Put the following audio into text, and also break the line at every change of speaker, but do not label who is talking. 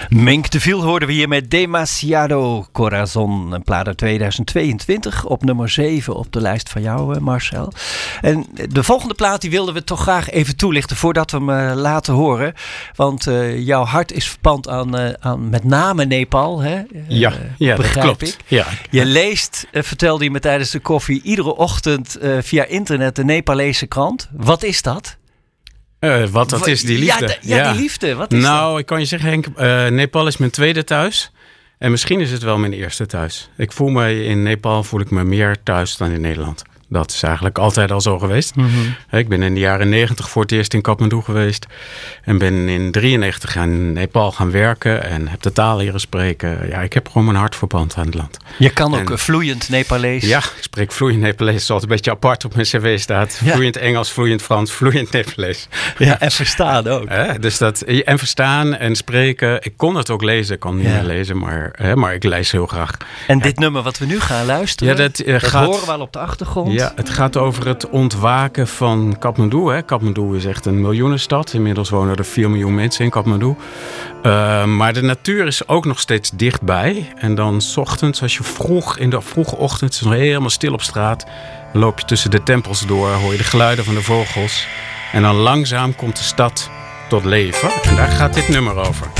Mink de Viel hoorden we hier met Demasiado Corazon. Een plaat uit 2022 op nummer 7 op de lijst van jou, Marcel. En de volgende plaat die wilden we toch graag even toelichten voordat we hem laten horen. Want jouw hart is verpand aan met name Nepal. Hè?
Ja,
begrijp
dat klopt.
Ik.
Ja.
Je leest, vertelde je me tijdens de koffie, iedere ochtend via internet de Nepalese krant. Wat is dat?
Wat is die liefde?
Die liefde. Wat is dat?
Ik kan je zeggen, Henk, Nepal is mijn tweede thuis. En misschien is het wel mijn eerste thuis. In Nepal voel ik me meer thuis dan in Nederland. Dat is eigenlijk altijd al zo geweest. Mm-hmm. Ik ben in de jaren 90 voor het eerst in Kathmandu geweest. En ben in 93 in Nepal gaan werken. En heb de taal leren spreken. Ja, ik heb gewoon mijn hart verpand aan het land.
Je kan ook vloeiend Nepalees.
Ja, ik spreek vloeiend Nepalees. Zoals een beetje apart op mijn cv staat. Ja. Vloeiend Engels, vloeiend Frans, vloeiend Nepalees.
Ja, en verstaan ook.
Dus en verstaan en spreken. Ik kon het ook lezen. Ik kan niet meer lezen, maar ik lees heel graag.
En dit nummer wat we nu gaan luisteren, dat horen we al op de achtergrond.
Ja, het gaat over het ontwaken van Kathmandu. Kathmandu is echt een miljoenenstad. Inmiddels wonen er 4 miljoen mensen in Kathmandu. Maar de natuur is ook nog steeds dichtbij. En dan 's ochtends, als je in de vroege ochtend, is het nog helemaal stil op straat. Dan loop je tussen de tempels door, hoor je de geluiden van de vogels. En dan langzaam komt de stad tot leven. En daar gaat dit nummer over.